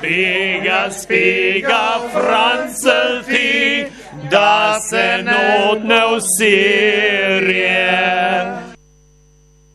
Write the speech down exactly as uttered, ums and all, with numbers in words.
Spiga, spiga, Francelti, da se not ne usirje.